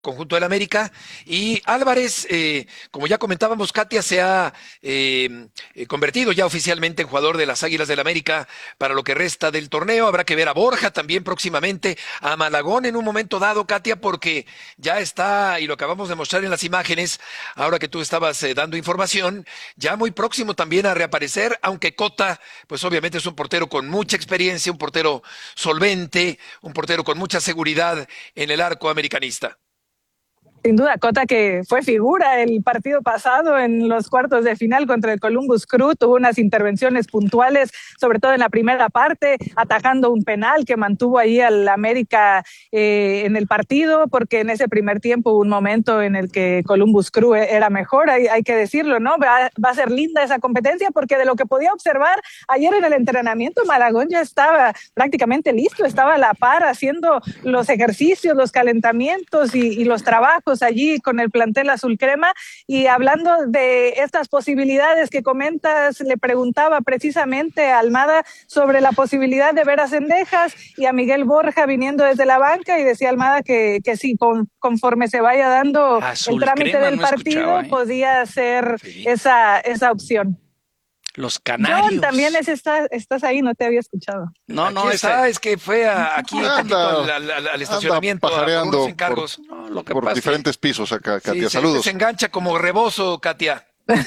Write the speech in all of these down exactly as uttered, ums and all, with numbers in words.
conjunto del América. Y Álvarez, eh, como ya comentábamos, Katia se ha eh, eh, convertido ya oficialmente en jugador de las Águilas del América para lo que resta del torneo. Habrá que ver a Borja también próximamente, a Malagón en un momento dado, Katia, porque ya está, y lo acabamos de mostrar en las imágenes, ahora que tú estabas eh, dando información, ya muy próximo también a reaparecer, aunque Cota, pues obviamente es un portero con mucha experiencia, un portero solvente, un portero con mucha seguridad en el arco americanista. Sin duda, Cota, que fue figura el partido pasado en los cuartos de final contra el Columbus Crew, tuvo unas intervenciones puntuales, sobre todo en la primera parte, atajando un penal que mantuvo ahí al América eh, en el partido, porque en ese primer tiempo hubo un momento en el que Columbus Crew era mejor, hay, hay que decirlo, ¿no? Va, va a ser linda esa competencia, porque de lo que podía observar ayer en el entrenamiento, Malagón ya estaba prácticamente listo, estaba a la par haciendo los ejercicios, los calentamientos y, y los trabajos allí con el plantel azul crema. Y hablando de estas posibilidades que comentas, le preguntaba precisamente a Almada sobre la posibilidad de ver a Cendejas y a Miguel Borja viniendo desde la banca, y decía Almada que, que sí, con, conforme se vaya dando azul el trámite crema, del no partido, ¿eh? Podía ser sí. esa, esa opción. Los Canarios. John, también es, está, estás ahí, no te había escuchado. No, no, aquí está, es que fue a, aquí anda, al, al, al estacionamiento, pajareando a encargos. por, no, lo que por diferentes que, pisos acá, Katia, sí, saludos. Se, se engancha como rebozo, Katia.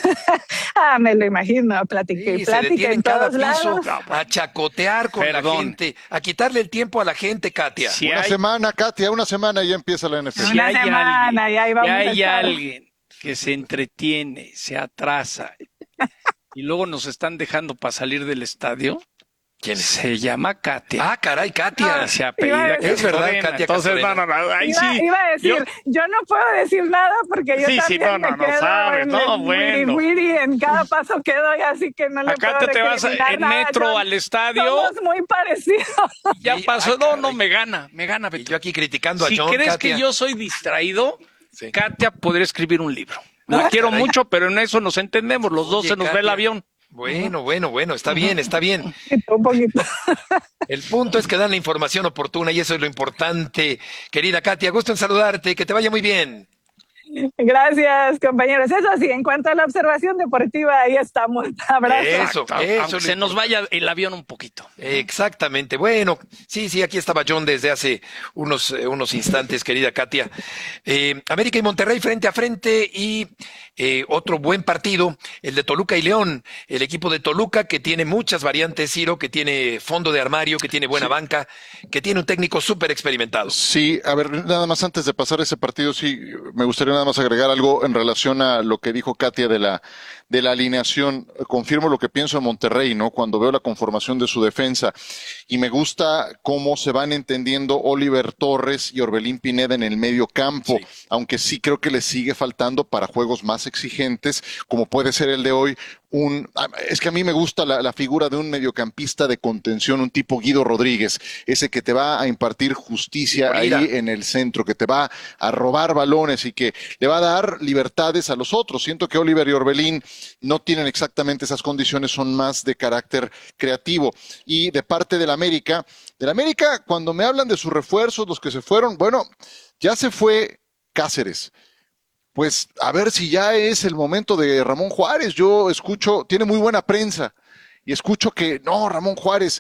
Ah, me lo imagino, platiqué, sí, platiqué en cada todos piso lados. A chacotear con Perdón. la gente, a quitarle el tiempo a la gente, Katia. Si una hay... semana, Katia, una semana y ya empieza la N F L. Si una hay semana, alguien, ya iba si hay alguien que se entretiene, se atrasa y luego nos están dejando para salir del estadio. ¿Quién es? Se llama Katia. Ah, caray, Katia. Ah, se apellida. Es verdad, Katia. Entonces, no, no, no, ahí iba, sí. Iba a decir, yo, yo no puedo decir nada porque yo sí, también sí, no, no, me quedo no sabes, en no, el bueno. wiri, wiri, en cada paso que doy, así que no le Acá puedo te vas en nada, metro John. al estadio. Somos muy parecidos. Ya Sí, pasó, ah, no, no, me gana, me gana. Y yo aquí criticando si a John, crees Katia. que yo soy distraído, sí. Katia podría escribir un libro. La ah, quiero caray. mucho, pero en eso nos entendemos, los Oye, dos se nos Katia. ve el avión. Bueno, bueno, bueno, está bien, está bien. Un poquito. El punto es que dan la información oportuna y eso es lo importante. Querida Katia, gusto en saludarte, que te vaya muy bien. Gracias, compañeros. Eso sí, en cuanto a la observación deportiva, ahí estamos. Abrazo. Eso, eso. Aunque se nos vaya el avión un poquito. Exactamente. Bueno, sí, sí, aquí estaba John desde hace unos, eh, unos instantes, querida Katia. Eh, América y Monterrey frente a frente y eh, otro buen partido, el de Toluca y León. El equipo de Toluca que tiene muchas variantes, Ciro, que tiene fondo de armario, que tiene buena sí. banca, que tiene un técnico súper experimentado. Sí, a ver, nada más antes de pasar ese partido, sí, me gustaría nada más agregar algo en relación a lo que dijo Katia de la de la alineación. Confirmo lo que pienso en Monterrey, ¿no? Cuando veo la conformación de su defensa y me gusta cómo se van entendiendo Oliver Torres y Orbelín Pineda en el medio campo, sí. aunque sí creo que les sigue faltando para juegos más exigentes, como puede ser el de hoy. Un, es que a mí me gusta la, la figura de un mediocampista de contención, un tipo Guido Rodríguez, ese que te va a impartir justicia ahí en el centro, que te va a robar balones y que le va a dar libertades a los otros. Siento que Oliver y Orbelín no tienen exactamente esas condiciones, son más de carácter creativo. Y de parte del América, del América, cuando me hablan de sus refuerzos, los que se fueron, bueno, ya se fue Cáceres. Pues a ver si ya es el momento de Ramón Juárez. Yo escucho, tiene muy buena prensa y escucho que no, Ramón Juárez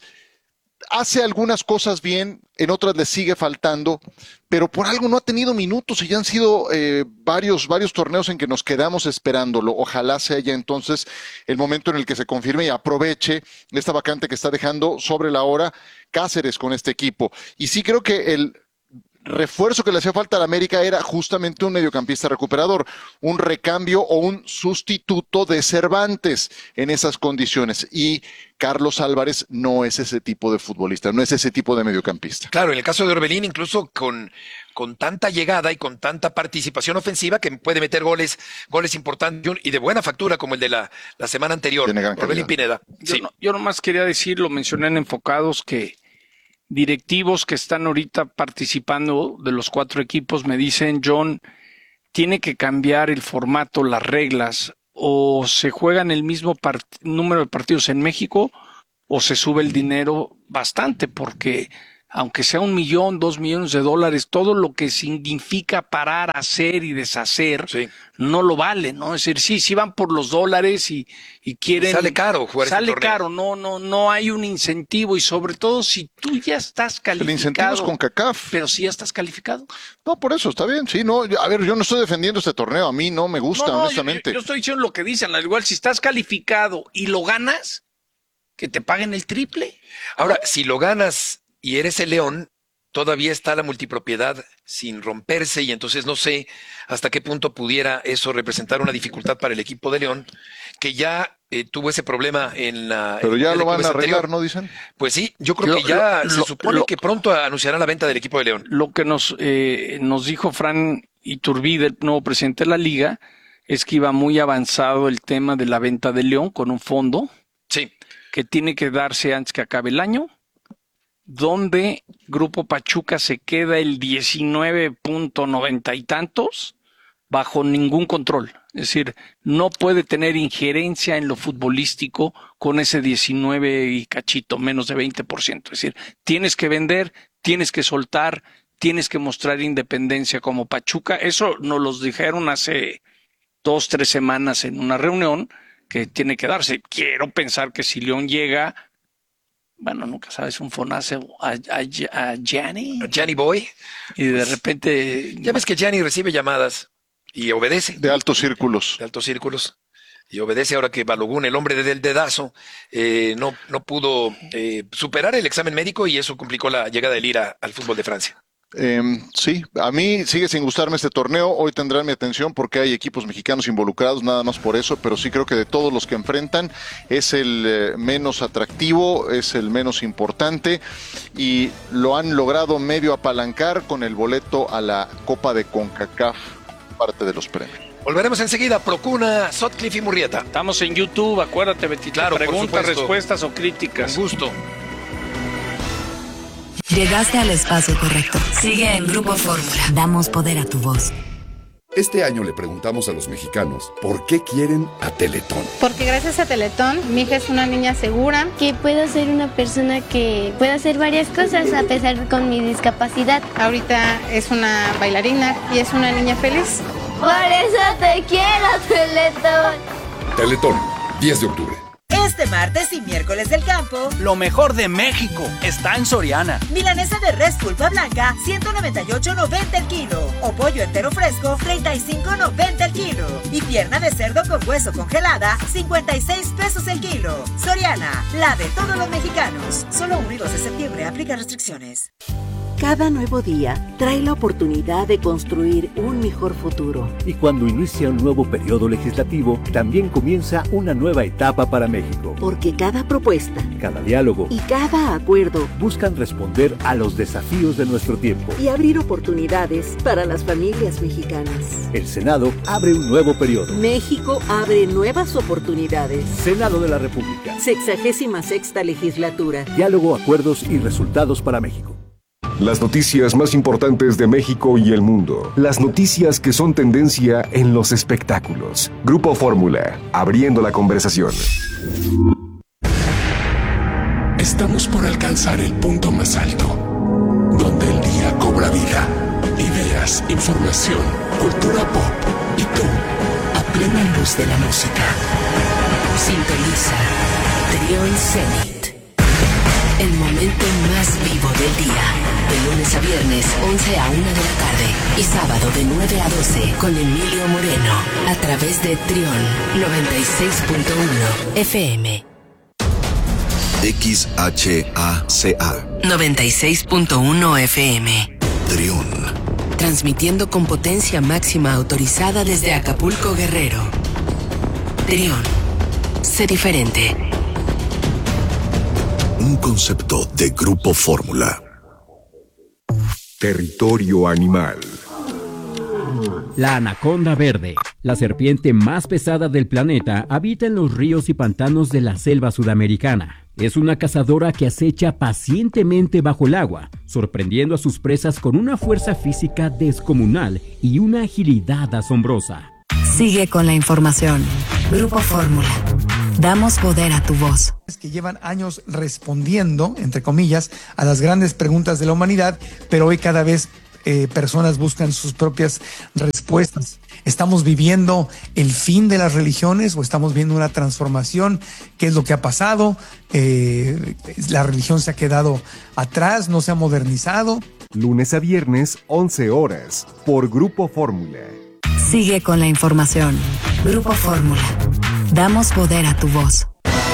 hace algunas cosas bien, en otras le sigue faltando, pero por algo no ha tenido minutos y ya han sido eh, varios, varios torneos en que nos quedamos esperándolo. Ojalá sea ya entonces el momento en el que se confirme y aproveche esta vacante que está dejando sobre la hora Cáceres con este equipo. Y sí creo que el refuerzo que le hacía falta a la América era justamente un mediocampista recuperador, un recambio o un sustituto de Cervantes en esas condiciones. Y Carlos Álvarez no es ese tipo de futbolista, no es ese tipo de mediocampista. Claro, en el caso de Orbelín, incluso con, con tanta llegada y con tanta participación ofensiva que puede meter goles, goles importantes y de buena factura como el de la, la semana anterior. Orbelín Pineda. Yo, sí. no, yo nomás quería decir, lo mencioné en Enfocados, que directivos que están ahorita participando de los cuatro equipos me dicen, John, tiene que cambiar el formato, las reglas, o se juegan el mismo número de partidos en México o se sube el dinero bastante, porque aunque sea un millón, dos millones de dólares, todo lo que significa parar, hacer y deshacer, Sí. no lo vale, ¿no? Es decir, sí, sí van por los dólares y, y quieren... Sale caro jugar ese Sale torneo. caro, no, no, no hay un incentivo y sobre todo si tú ya estás calificado. El incentivo es con CACAF. Pero si ya estás calificado. No, por eso, está bien, sí, no, yo- a ver, yo no estoy defendiendo este torneo, a mí no me gusta, No, no, yo- honestamente. Yo, yo estoy diciendo lo que dicen, al igual si estás calificado y lo ganas, que te paguen el triple. Ahora, si lo ganas y eres el León, todavía está la multipropiedad sin romperse y entonces no sé hasta qué punto pudiera eso representar una dificultad para el equipo de León, que ya eh, tuvo ese problema en la... Pero en ya el lo van jueves a arreglar, anterior. ¿no dicen? Pues sí, yo creo Lo- que ya lo- se lo- supone lo- que pronto anunciarán la venta del equipo de León. Lo que nos, eh, nos dijo Fran Iturbide, el nuevo presidente de la liga, es que iba muy avanzado el tema de la venta de León con un fondo Sí, que tiene que darse antes que acabe el año, donde Grupo Pachuca se queda el diecinueve punto noventa y tantos bajo ningún control. Es decir, no puede tener injerencia en lo futbolístico con ese diecinueve y cachito, menos de veinte por ciento. Es decir, tienes que vender, tienes que soltar, tienes que mostrar independencia como Pachuca. Eso nos lo dijeron hace dos, tres semanas en una reunión que tiene que darse. Quiero pensar que si León llega, bueno, nunca sabes, un fonazo a, a, a Gianni Gianni Boy. y de repente... Ya ves que Gianni recibe llamadas y obedece. De altos círculos. De altos círculos. Y obedece ahora que Balogun, el hombre del dedazo, eh, no, no pudo eh, superar el examen médico y eso complicó la llegada de Lira al fútbol de Francia. Eh, sí, a mí sigue sin gustarme este torneo. Hoy tendrán mi atención porque hay equipos mexicanos involucrados, nada más por eso, pero sí creo que de todos los que enfrentan es el eh, menos atractivo, es el menos importante y lo han logrado medio apalancar con el boleto a la Copa de CONCACAF, parte de los premios. Volveremos enseguida. Procuna, Sotcliffe y Murrieta. Estamos en YouTube, acuérdate, Betito. Claro, por Preguntas, supuesto. respuestas o Con críticas. gusto. Llegaste al espacio correcto. Sigue en Grupo Fórmula. Damos poder a tu voz. Este año le preguntamos a los mexicanos por qué quieren a Teletón. Porque gracias a Teletón, mi hija es una niña segura. Que puedo ser una persona que pueda hacer varias cosas a pesar de con mi discapacidad. Ahorita es una bailarina y es una niña feliz. Por eso te quiero, Teletón. Teletón, diez de octubre. Este martes y miércoles del campo, lo mejor de México está en Soriana. milanesa de res pulpa blanca, ciento noventa y ocho noventa el kilo. O pollo entero fresco, treinta y cinco noventa el kilo. Y pierna de cerdo con hueso congelada, cincuenta y seis pesos el kilo. Soriana, la de todos los mexicanos. Solo uno y dos de septiembre, aplica restricciones. Cada nuevo día trae la oportunidad de construir un mejor futuro. Y cuando inicia un nuevo periodo legislativo, también comienza una nueva etapa para México. Porque cada propuesta, cada diálogo y cada acuerdo buscan responder a los desafíos de nuestro tiempo y abrir oportunidades para las familias mexicanas. El Senado abre un nuevo periodo. México abre nuevas oportunidades. Senado de la República. Sexagésima sexta legislatura. Diálogo, acuerdos y resultados para México. Las noticias más importantes de México y el mundo. Las noticias que son tendencia en los espectáculos. Grupo Fórmula, abriendo la conversación. Estamos por alcanzar el punto más alto, donde el día cobra vida. Ideas, información, cultura pop y tú, a plena luz de la música. Sintoniza Trión Zenit. El momento más vivo del día. De lunes a viernes, once a una de la tarde. Y sábado de nueve a doce con Emilio Moreno. A través de Trión noventa y seis punto uno F M. X H A C A noventa y seis punto uno F M. Trión. Transmitiendo con potencia máxima autorizada desde Acapulco, Guerrero. Trión. Sé diferente. Un concepto de Grupo Fórmula. Territorio animal. La anaconda verde, la serpiente más pesada del planeta, habita en los ríos y pantanos de la selva sudamericana. Es una cazadora que acecha pacientemente bajo el agua, sorprendiendo a sus presas con una fuerza física descomunal y una agilidad asombrosa. Sigue con la información. Grupo Fórmula. Damos poder a tu voz. Que llevan años respondiendo, entre comillas, a las grandes preguntas de la humanidad, pero hoy cada vez eh, personas buscan sus propias respuestas. ¿Estamos viviendo el fin de las religiones o estamos viendo una transformación? ¿Qué es lo que ha pasado? Eh, ¿La religión se ha quedado atrás? ¿No se ha modernizado? Lunes a viernes, once horas, por Grupo Fórmula. Sigue con la información. Grupo Fórmula. Damos poder a tu voz.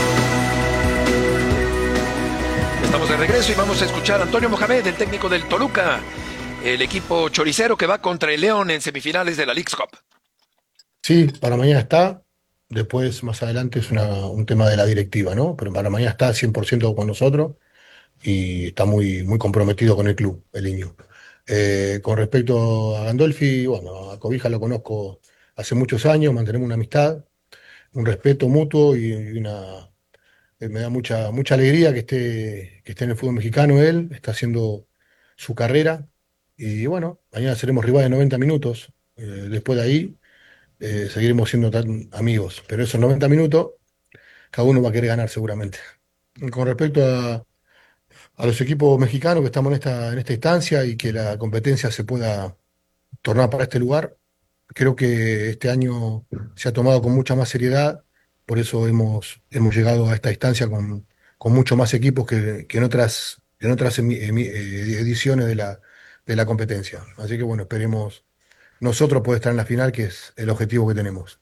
Estamos de regreso y vamos a escuchar a Antonio Mohamed, el técnico del Toluca, el equipo choricero que va contra el León en semifinales de la Leagues Cup. Sí, para mañana está. Después, más adelante, es una, un tema de la directiva, ¿no? Pero para mañana está cien por ciento con nosotros y está muy, muy comprometido con el club, el niño. Eh, con respecto a Gandolfi, bueno, a Cobija lo conozco hace muchos años, mantenemos una amistad, un respeto mutuo y, y una... Eh, me da mucha, mucha alegría que esté, que esté en el fútbol mexicano él, está haciendo su carrera y bueno, mañana seremos rivales de noventa minutos, eh, después de ahí eh, seguiremos siendo tan amigos, pero esos noventa minutos cada uno va a querer ganar seguramente. Con respecto a, a los equipos mexicanos que estamos en esta, en esta instancia y que la competencia se pueda tornar para este lugar, creo que este año se ha tomado con mucha más seriedad. Por eso hemos, hemos llegado a esta instancia con, con mucho más equipos que, que en otras, en otras emi, emi, ediciones de la, de la competencia. Así que bueno, esperemos nosotros poder estar en la final, que es el objetivo que tenemos.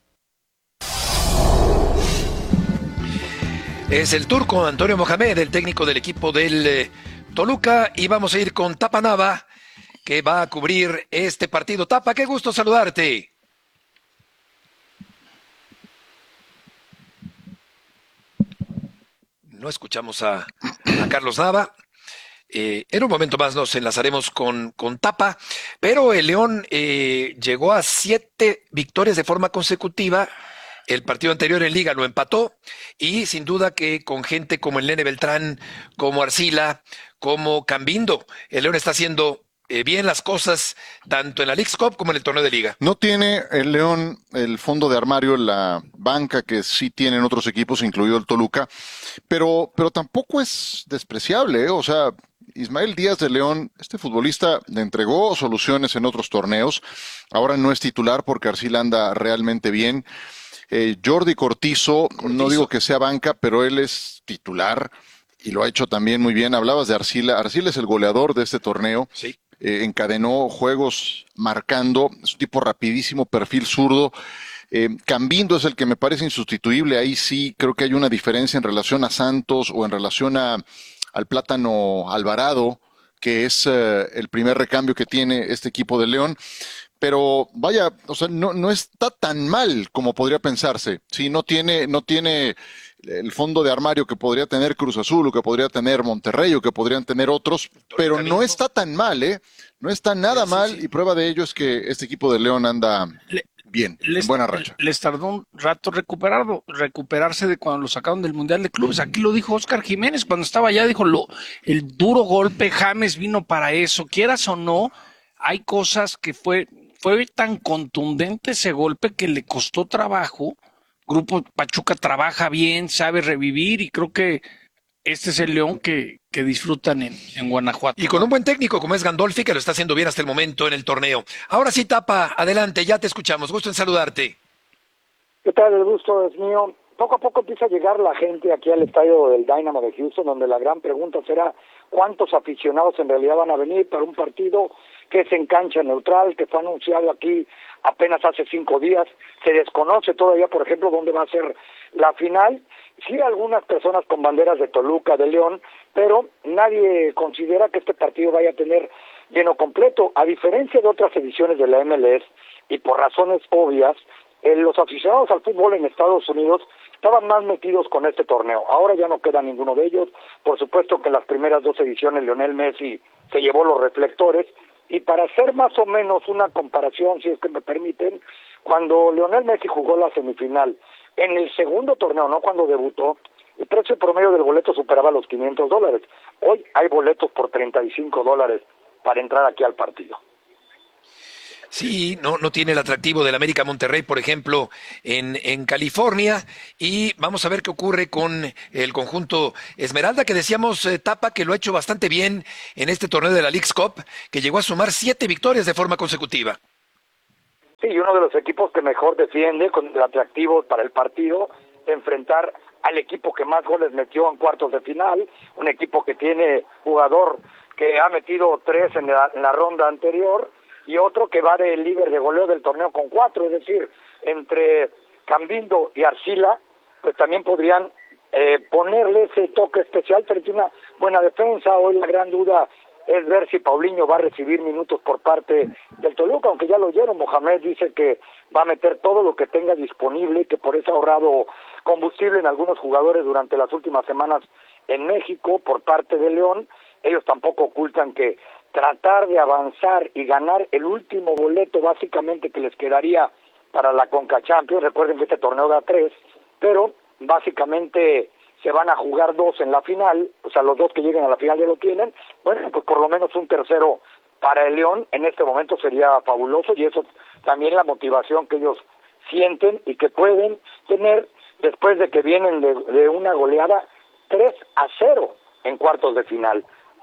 Es el turco Antonio Mohamed, el técnico del equipo del eh, Toluca, y vamos a ir con Tapa Nava, que va a cubrir este partido. Tapa, qué gusto saludarte. No escuchamos a, a Carlos Nava. Eh, en un momento más nos enlazaremos con, con Tapa, pero el León eh, llegó a siete victorias de forma consecutiva. El partido anterior en Liga lo empató y sin duda que con gente como el Nene Beltrán, como Arcila, como Cambindo, el León está haciendo eh, bien las cosas tanto en la Leagues Cup como en el torneo de Liga. No tiene el León el fondo de armario en la banca que sí tienen otros equipos, incluido el Toluca, pero, pero tampoco es despreciable, ¿eh? O sea, Ismael Díaz de León, este futbolista le entregó soluciones en otros torneos, ahora no es titular porque Arcila anda realmente bien. Eh, Jordi Cortizo, Cortizo, no digo que sea banca, pero él es titular y lo ha hecho también muy bien. Hablabas de Arcila, Arcila es el goleador de este torneo. Sí. Eh, encadenó juegos marcando, es un tipo rapidísimo, perfil zurdo. Eh, Cambindo es el que me parece insustituible, ahí sí creo que hay una diferencia en relación a Santos o en relación a, al Plátano Alvarado, que es eh, el primer recambio que tiene este equipo de León. Pero vaya, o sea, no, no está tan mal como podría pensarse. Sí, no tiene, no tiene el fondo de armario que podría tener Cruz Azul o que podría tener Monterrey o que podrían tener otros, pero no está tan mal, ¿eh? No está nada sí, sí, mal sí. Y prueba de ello es que este equipo de León anda le, bien, les, en buena racha. Les tardó un rato recuperarlo, recuperarse de cuando lo sacaron del Mundial de Clubes. Aquí lo dijo Óscar Jiménez cuando estaba allá, dijo, lo, el duro golpe, James vino para eso, quieras o no, hay cosas que fue... Fue tan contundente ese golpe que le costó trabajo. Grupo Pachuca trabaja bien, sabe revivir y creo que este es el León que, que disfrutan en, en Guanajuato. Y con un buen técnico como es Gandolfi, que lo está haciendo bien hasta el momento en el torneo. Ahora sí, Tapa, adelante, ya te escuchamos. Gusto en saludarte. ¿Qué tal? El gusto es mío. Poco a poco empieza a llegar la gente aquí al estadio del Dynamo de Houston, donde la gran pregunta será cuántos aficionados en realidad van a venir para un partido que es en cancha neutral, que fue anunciado aquí apenas hace cinco días. Se desconoce todavía, por ejemplo, dónde va a ser la final. Sí, algunas personas con banderas de Toluca, de León, pero nadie considera que este partido vaya a tener lleno completo. A diferencia de otras ediciones de la M L S, y por razones obvias, eh, los aficionados al fútbol en Estados Unidos estaban más metidos con este torneo. Ahora ya no queda ninguno de ellos. Por supuesto que en las primeras dos ediciones Lionel Messi se llevó los reflectores. Y para hacer más o menos una comparación, si es que me permiten, cuando Lionel Messi jugó la semifinal, en el segundo torneo, no cuando debutó, el precio promedio del boleto superaba los quinientos dólares. Hoy hay boletos por treinta y cinco dólares para entrar aquí al partido. Sí, no, no tiene el atractivo del América Monterrey, por ejemplo, en, en California. Y vamos a ver qué ocurre con el conjunto Esmeralda, que decíamos, eh, Tapa, que lo ha hecho bastante bien en este torneo de la Leagues Cup, que llegó a sumar siete victorias de forma consecutiva. Sí, y uno de los equipos que mejor defiende, con el atractivo para el partido, de enfrentar al equipo que más goles metió en cuartos de final, un equipo que tiene jugador que ha metido tres en la, en la ronda anterior, y otro que va de líder de goleo del torneo con cuatro, es decir, entre Cambindo y Arcila, pues también podrían eh, ponerle ese toque especial frente a una buena defensa. Hoy la gran duda es ver si Paulinho va a recibir minutos por parte del Toluca, aunque ya lo oyeron, Mohamed dice que va a meter todo lo que tenga disponible, que por eso ha ahorrado combustible en algunos jugadores durante las últimas semanas en México por parte de León. Ellos tampoco ocultan que tratar de avanzar y ganar el último boleto básicamente que les quedaría para la Conca Champions. Recuerden que este torneo da tres, pero básicamente se van a jugar dos en la final, o sea, los dos que lleguen a la final ya lo tienen. Bueno, pues por lo menos un tercero para el León en este momento sería fabuloso, y eso también la motivación que ellos sienten y que pueden tener después de que vienen de, de una goleada tres a cero en cuartos de final.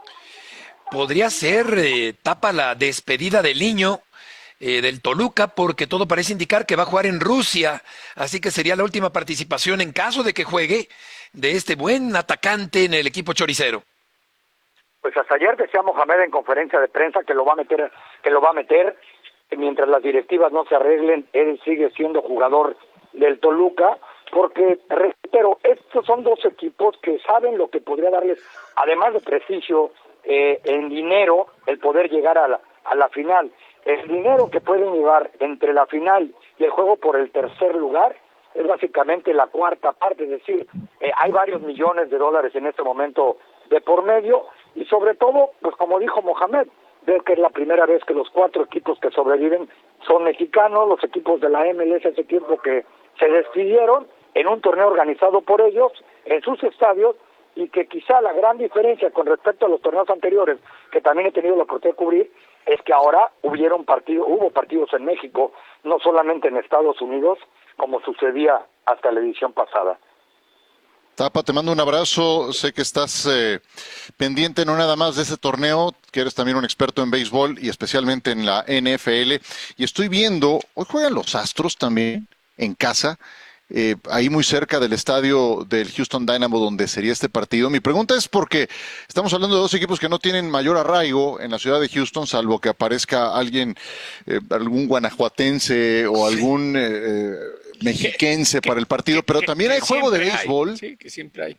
Podría ser, eh, Tapa, la despedida del niño eh, del Toluca, porque todo parece indicar que va a jugar en Rusia, así que sería la última participación, en caso de que juegue, de este buen atacante en el equipo choricero. Pues hasta ayer decía Mohamed en conferencia de prensa que lo va a meter, que lo va a meter, mientras las directivas no se arreglen, él sigue siendo jugador del Toluca, porque, reitero, estos son dos equipos que saben lo que podría darles, además de prestigio, Eh, en dinero, el poder llegar a la, a la final. El dinero que pueden llevar entre la final y el juego por el tercer lugar es básicamente la cuarta parte, es decir, eh, hay varios millones de dólares en este momento de por medio, y sobre todo, pues como dijo Mohamed, ver que es la primera vez que los cuatro equipos que sobreviven son mexicanos, los equipos de la M L S hace tiempo que se despidieron en un torneo organizado por ellos, en sus estadios, y que quizá la gran diferencia con respecto a los torneos anteriores, que también he tenido la oportunidad de cubrir, es que ahora hubieron partidos, hubo partidos en México, no solamente en Estados Unidos, como sucedía hasta la edición pasada. Tapa, te mando un abrazo, sé que estás eh, pendiente no nada más de ese torneo, que eres también un experto en béisbol y especialmente en la N F L, y estoy viendo, hoy juegan los Astros también en casa, Eh, ahí muy cerca del estadio del Houston Dynamo donde sería este partido. Mi pregunta es porque estamos hablando de dos equipos que no tienen mayor arraigo en la ciudad de Houston, salvo que aparezca alguien, eh, algún guanajuatense o algún eh, mexiquense para el partido, pero que, también que hay juego de béisbol. Hay, sí, que siempre hay.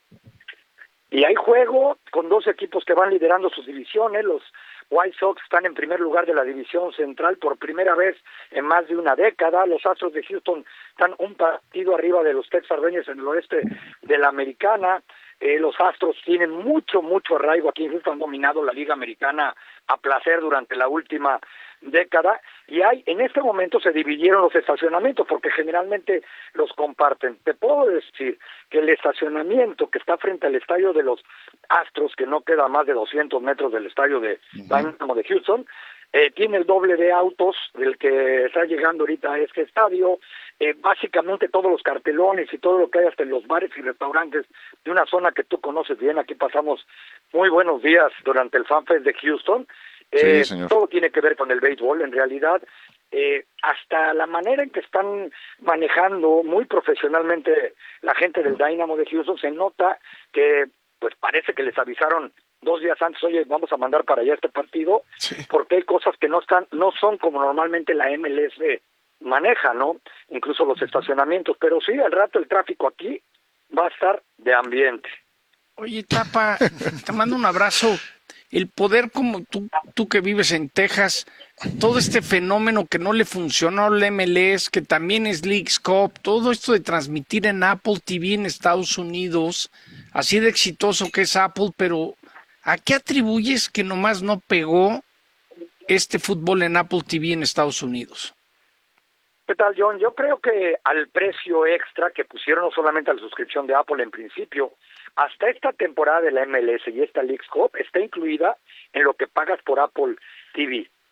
Y hay juego con dos equipos que van liderando sus divisiones. Los White Sox están en primer lugar de la división central por primera vez en más de una década. Los Astros de Houston están un partido arriba de los Texas Rangers en el oeste de la Americana. Eh, los Astros tienen mucho, mucho arraigo aquí en Houston, han dominado la Liga Americana a placer durante la última década, y hay, en este momento se dividieron los estacionamientos porque generalmente los comparten. Te puedo decir que el estacionamiento que está frente al estadio de los Astros, que no queda a más de doscientos metros del estadio de Dynamo de Houston, eh, tiene el doble de autos del que está llegando ahorita a este estadio. Eh, básicamente todos los cartelones y todo lo que hay hasta en los bares y restaurantes de una zona que tú conoces bien, aquí pasamos muy buenos días durante el FanFest de Houston. Eh, sí, todo tiene que ver con el béisbol en realidad, eh, hasta la manera en que están manejando muy profesionalmente la gente del Dynamo de Houston. Se nota que pues parece que les avisaron dos días antes, oye, vamos a mandar para allá este partido, sí, porque hay cosas que no están, no son como normalmente la M L S maneja, ¿no? Incluso los estacionamientos, pero sí, al rato el tráfico aquí va a estar de ambiente. Oye, Tapa, te mando un abrazo. El poder, como tú, tú que vives en Texas, todo este fenómeno que no le funcionó al M L S, que también es Leagues Cup, todo esto de transmitir en Apple T V en Estados Unidos, así de exitoso que es Apple, pero ¿a qué atribuyes que nomás no pegó este fútbol en Apple T V en Estados Unidos? ¿Qué tal, John? Yo creo que al precio extra que pusieron, no solamente a la suscripción de Apple en principio, hasta esta temporada de la M L S y esta Leagues Cup está incluida en lo que pagas por Apple T V.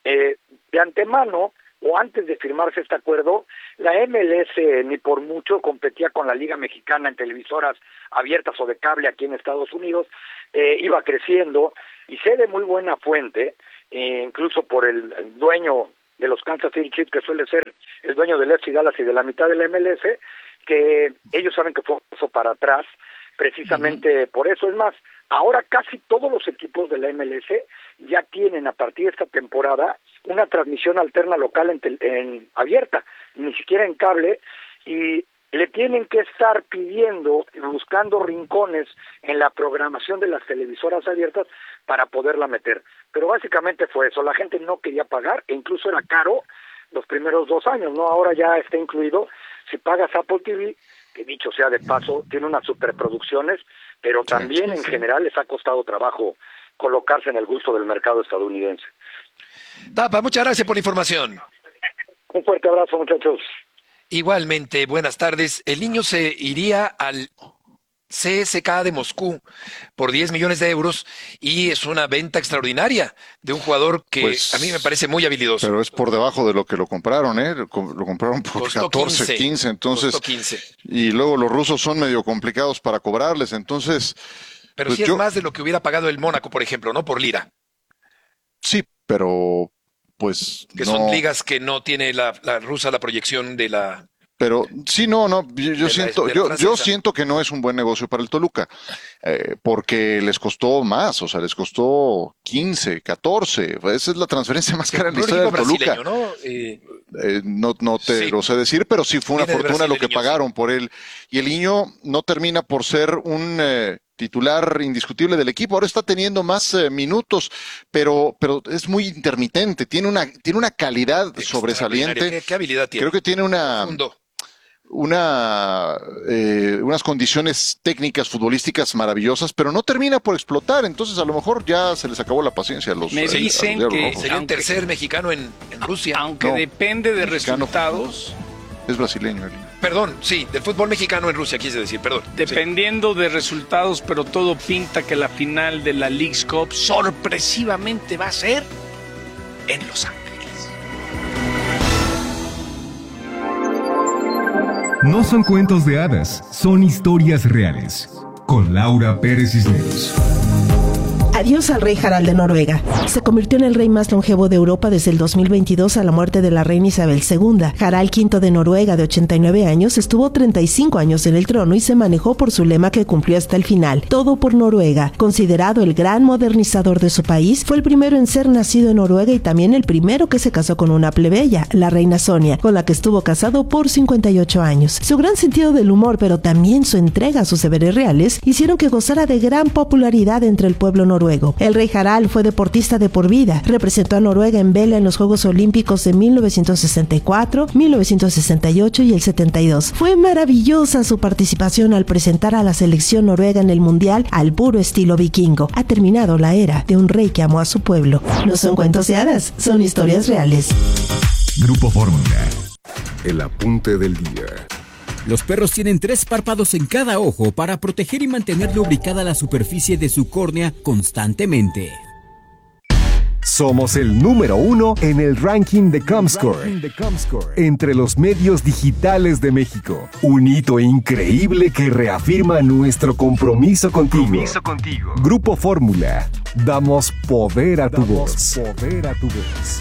eh, de antemano o antes de firmarse este acuerdo, la M L S ni por mucho competía con la Liga Mexicana en televisoras abiertas o de cable aquí en Estados Unidos, eh, iba creciendo, y sé de muy buena fuente, eh, incluso por el, el dueño de los Kansas City Chiefs, que suele ser el dueño del F C Dallas y de la mitad de la M L S, que ellos saben que fue un paso para atrás, precisamente uh-huh. por eso. Es más, ahora casi todos los equipos de la M L S ya tienen a partir de esta temporada una transmisión alterna local en, tel- en abierta, ni siquiera en cable, y le tienen que estar pidiendo, buscando rincones en la programación de las televisoras abiertas para poderla meter. Pero básicamente fue eso, la gente no quería pagar, e incluso era caro los primeros dos años, ¿no? Ahora ya está incluido. Si pagas Apple T V, que dicho sea de paso, tiene unas superproducciones, pero también en general les ha costado trabajo colocarse en el gusto del mercado estadounidense. Tapa, muchas gracias por la información. Un fuerte abrazo, muchachos. Igualmente, buenas tardes. El niño se iría al C S K A de Moscú por diez millones de euros y es una venta extraordinaria de un jugador que pues, a mí me parece muy habilidoso. Pero es por debajo de lo que lo compraron, ¿eh? Lo compraron por Costó catorce, quince, quince, entonces. Costó quince. Y luego los rusos son medio complicados para cobrarles, entonces. Pero pues sí es yo, más de lo que hubiera pagado el Mónaco, por ejemplo, ¿no? Por lira. Sí, pero pues. Que no... son ligas que no tiene la, la rusa la proyección de la. Pero sí, no, no, yo, yo la, siento, yo, yo siento que no es un buen negocio para el Toluca, eh, porque les costó más, o sea, les costó quince, catorce, esa es la transferencia más cara en la historia del Toluca. ¿No? Eh, eh, no, no te sí. lo sé decir, pero sí fue una Viene fortuna lo que niño, pagaron sí. por él. Y el niño no termina por ser un eh, titular indiscutible del equipo. Ahora está teniendo más eh, minutos, pero, pero es muy intermitente. Tiene una, tiene una calidad sobresaliente. ¿Qué, qué habilidad tiene? Creo que tiene una. Profundo. una eh, unas condiciones técnicas futbolísticas maravillosas, pero no termina por explotar, entonces a lo mejor ya se les acabó la paciencia a los Me a, dicen a los que sería un aunque, tercer mexicano en, en Rusia. Aunque No, depende de mexicano, resultados. Es brasileño. Perdón, sí, del fútbol mexicano en Rusia, quise decir, perdón. Dependiendo sí. de resultados, pero todo pinta que la final de la Leagues Cup sorpresivamente va a ser en Los Ángeles. No son cuentos de hadas, son historias reales. Con Laura Pérez Cisneros. Adiós al rey Harald de Noruega. Se convirtió en el rey más longevo de Europa desde el dos mil veintidós a la muerte de la reina Isabel segunda. Harald quinto de Noruega, de ochenta y nueve años, estuvo treinta y cinco años en el trono y se manejó por su lema que cumplió hasta el final: todo por Noruega. Considerado el gran modernizador de su país, fue el primero en ser nacido en Noruega y también el primero que se casó con una plebeya, la reina Sonia, con la que estuvo casado por cincuenta y ocho años. Su gran sentido del humor, pero también su entrega a sus deberes reales, hicieron que gozara de gran popularidad entre el pueblo noruego. El rey Harald fue deportista de por vida. Representó a Noruega en vela en los Juegos Olímpicos de mil novecientos sesenta y cuatro, mil novecientos sesenta y ocho y el setenta y dos. Fue maravillosa su participación al presentar a la selección noruega en el Mundial al puro estilo vikingo. Ha terminado la era de un rey que amó a su pueblo. No son cuentos de hadas, son historias reales. Grupo Fórmula. El apunte del día. Los perros tienen tres párpados en cada ojo para proteger y mantener lubricada la superficie de su córnea constantemente. Somos el número uno en el ranking de Comscore, entre los medios digitales de México. Un hito increíble que reafirma nuestro compromiso contigo. Compromiso contigo. Grupo Fórmula. Damos poder a tu voz. Poder a tu voz.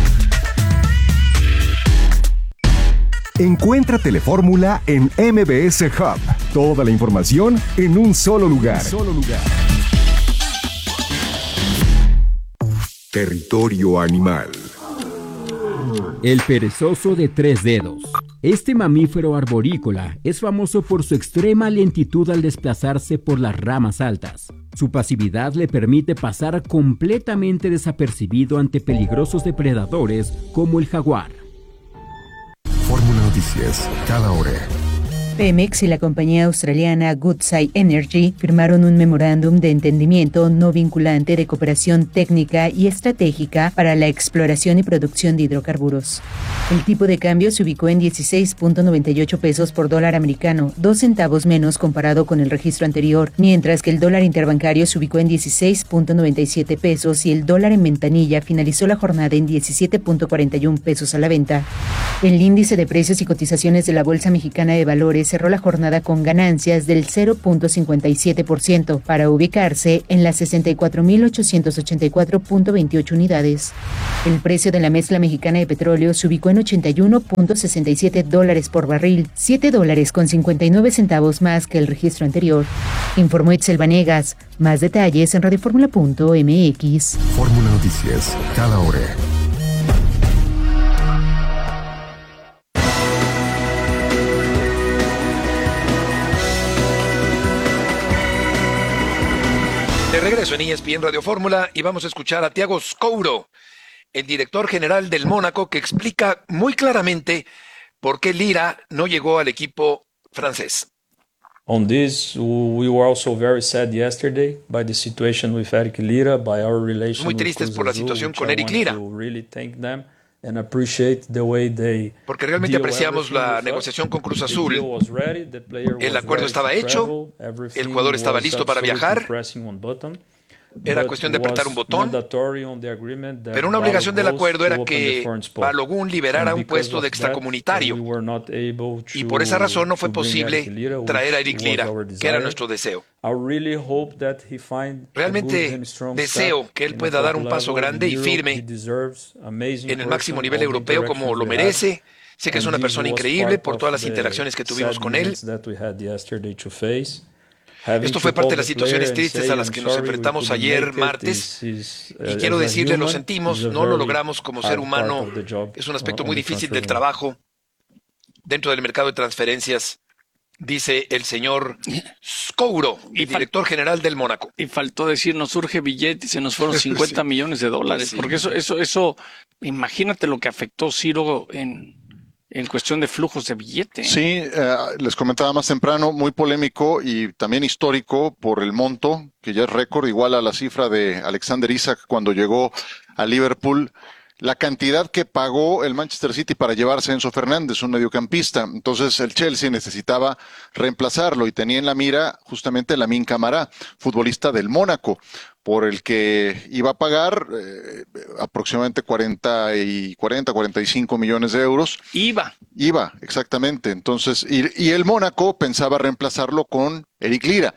Encuentra Telefórmula en M B S Hub. Toda la información en un solo lugar. Un solo lugar. Territorio animal. El perezoso de tres dedos. Este mamífero arborícola es famoso por su extrema lentitud al desplazarse por las ramas altas. Su pasividad le permite pasar completamente desapercibido ante peligrosos depredadores como el jaguar. Fórmula Noticias, cada hora. Pemex y la compañía australiana Woodside Energy firmaron un memorándum de entendimiento no vinculante de cooperación técnica y estratégica para la exploración y producción de hidrocarburos. El tipo de cambio se ubicó en dieciséis punto noventa y ocho pesos por dólar americano, dos centavos menos comparado con el registro anterior, mientras que el dólar interbancario se ubicó en dieciséis punto noventa y siete pesos y el dólar en ventanilla finalizó la jornada en diecisiete punto cuarenta y uno pesos a la venta. El índice de precios y cotizaciones de la Bolsa Mexicana de Valores cerró la jornada con ganancias del cero punto cincuenta y siete por ciento para ubicarse en las sesenta y cuatro mil ochocientos ochenta y cuatro punto veintiocho unidades. El precio de la mezcla mexicana de petróleo se ubicó en ochenta y uno punto sesenta y siete dólares por barril, siete dólares con cincuenta y nueve centavos más que el registro anterior. Informó Itzel Vanegas. Más detalles en radioformula punto m x. Fórmula Noticias, cada hora. De regreso en E S P N Radio Fórmula y vamos a escuchar a Thiago Scouro, el director general del Mónaco, que explica muy claramente por qué Lira no llegó al equipo francés. On this, we were also very sad yesterday by the situation with Eric Lira, by our relation Muy with tristes Cruz por la Azul, situación which con I Eric want Lira. to really thank them and appreciate the way they Porque realmente deal apreciamos la everything with us. negociación con Cruz The Azul. deal was ready, the player El was acuerdo ready estaba to hecho, travel, everything el jugador estaba was listo para absolutely viajar. pressing one button. Era But cuestión de was apretar un botón. mandatory on the agreement that Pero una obligación del Balogun acuerdo era goes to open que the foreign spot. Balogun liberara And un because puesto de of that, extracomunitario. we were not able Y to- por esa razón no fue to bring posible Eric Lira, traer a which Eric was Lira, our que era desire. nuestro deseo. I really hope that he find a good Realmente and strong deseo start que él in pueda the dar top un paso level. grande y Europe, firme he deserves amazing en el máximo person, nivel all the europeo como interactions lo we had. merece. Sé que es And una this persona was increíble part por of todas las the interacciones que tuvimos sad con él. moments that we had yesterday to face. Having Esto fue to parte de call las the situaciones player and tristes say, a las "I'm que nos sorry, we enfrentamos couldn't ayer make it. martes. This is, uh, Y quiero as a decirle, lo human, sentimos, is a no lo very logramos como ser hard humano. part of the job Es un aspecto on muy the difícil transfer del room. trabajo dentro del mercado de transferencias, dice el señor Scouro, el director general del Mónaco. Y faltó decir, nos surge billete y se nos fueron cincuenta Sí. millones de dólares. Sí. Porque eso, eso, eso, imagínate lo que afectó Ciro en, en cuestión de flujos de billete. Sí, eh, les comentaba más temprano, muy polémico y también histórico por el monto, que ya es récord, igual a la cifra de Alexander Isak cuando llegó a Liverpool. La cantidad que pagó el Manchester City para llevarse a Enzo Fernández, un mediocampista. Entonces el Chelsea necesitaba reemplazarlo y tenía en la mira justamente a Lamine Camara, futbolista del Mónaco, por el que iba a pagar eh, aproximadamente cuarenta y cuarenta, cuarenta y cinco millones de euros. Iba. Iba, exactamente. Entonces, y, y el Mónaco pensaba reemplazarlo con Eric Lira.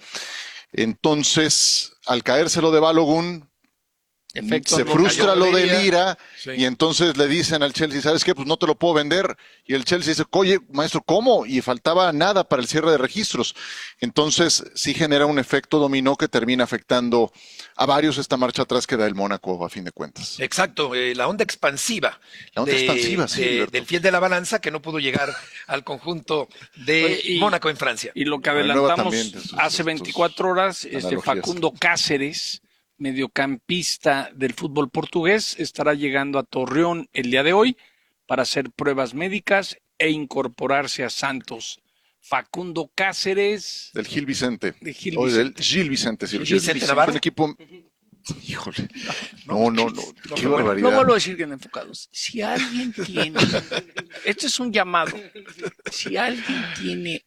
Entonces, al caérselo de Balogun, Efecto, se lo frustra cayó lo de Lira. Lira Sí. y entonces le dicen al Chelsea, ¿sabes qué? Pues no te lo puedo vender. Y el Chelsea dice, oye, maestro, ¿cómo? Y faltaba nada para el cierre de registros. Entonces sí genera un efecto dominó que termina afectando a varios esta marcha atrás que da el Mónaco a fin de cuentas. Exacto, eh, la onda expansiva, La onda de- expansiva, sí, de- Alberto. del fiel de la balanza que no pudo llegar al conjunto de Oye, y- Mónaco en Francia. Y lo que Renueva adelantamos también de sus- hace sus veinticuatro horas, este analogías. Facundo Cáceres, mediocampista del fútbol portugués, estará llegando a Torreón el día de hoy para hacer pruebas médicas e incorporarse a Santos. Facundo Cáceres. Del Gil Vicente. De Gil O del Vicente. Gil Vicente, sí. Gil Gil Vicente Vicente, Navarro. un equipo... Híjole. No, no, no. Qué Bueno, barbaridad. no vuelvo a decir que en enfocados. Si alguien tiene, este es un llamado, si alguien tiene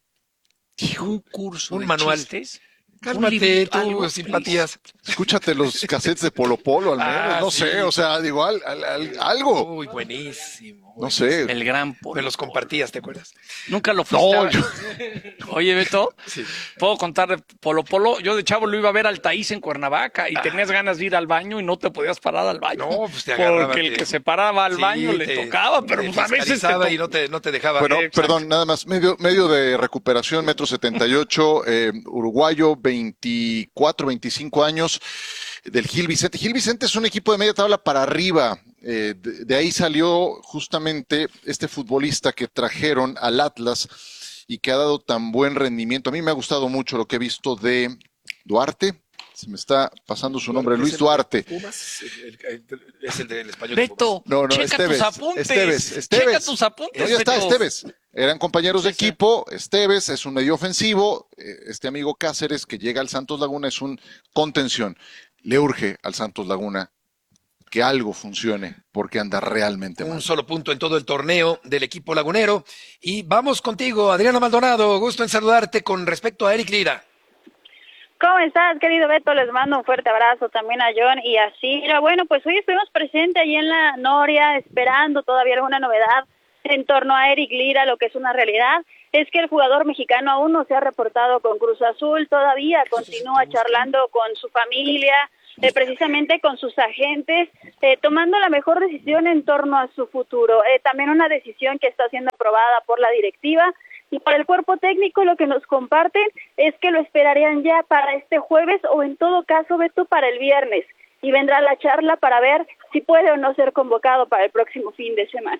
un curso Un de manual. chistes, Cálmate, un librito, tú, algo, simpatías. Escúchate los cassettes de Polo Polo, al menos. Ah, no sí. sé, o sea, digo, al- al- al- algo. Uy, buenísimo. No sé. el gran Polo Me los compartías, ¿te acuerdas? Nunca lo fuiste No, a ver. Oye, Beto, Sí. puedo contar de Polo Polo. Yo de chavo lo iba a ver al Taís en Cuernavaca y tenías ganas de ir al baño y no te podías parar al baño. No, pues te agarraba. Porque el te- que se paraba al Sí, baño te- le tocaba, pero te pues a veces te fiscalizaba to- y no te, no te dejaba. Bueno, Exacto. perdón, nada más, medio, medio de recuperación, metro setenta y ocho, eh, uruguayo, veinticuatro, veinticinco años, del Gil Vicente. Gil Vicente es un equipo de media tabla para arriba, eh, de, de ahí salió justamente este futbolista que trajeron al Atlas y que ha dado tan buen rendimiento. A mí me ha gustado mucho lo que he visto de Duarte, se me está pasando su nombre, Luis ¿Es el Duarte. de Pumas? El- el- Es el del español. de Beto, No, no, checa Esteves, tus apuntes. Esteves, Esteves. Checa tus apuntes. No, ya está, Beto. Esteves. Eran compañeros Sí, de sí. equipo. Esteves es un medio ofensivo. eh, Este amigo Cáceres que llega al Santos Laguna es un contención. Le urge al Santos Laguna que algo funcione porque anda realmente mal. Un solo punto en todo el torneo del equipo lagunero. Y vamos contigo, Adriana Maldonado. Gusto en saludarte con respecto a Eric Lira. ¿Cómo estás, querido Beto? Les mando un fuerte abrazo también a John y a Cira. Bueno, pues hoy estuvimos presentes allí en la Noria, esperando todavía alguna novedad en torno a Eric Lira. Lo que es una realidad es que el jugador mexicano aún no se ha reportado con Cruz Azul, todavía continúa charlando con su familia, eh, precisamente con sus agentes, eh, tomando la mejor decisión en torno a su futuro. Eh, también una decisión que está siendo aprobada por la directiva. Y para el cuerpo técnico lo que nos comparten es que lo esperarían ya para este jueves o en todo caso, Beto, para el viernes. Y vendrá la charla para ver si puede o no ser convocado para el próximo fin de semana.